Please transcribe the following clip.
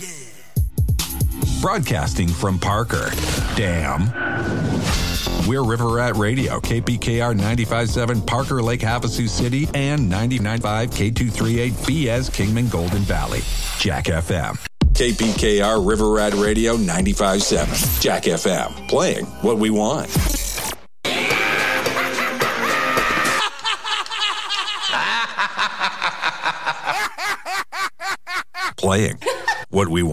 Broadcasting from Parker. Damn. We're River Rat Radio, KPKR 95.7 Parker Lake Havasu City and 99.5 K238 BS Kingman Golden Valley. Jack FM. KPKR River Rat Radio 95.7. Jack FM. Playing what we want. Playing what we want.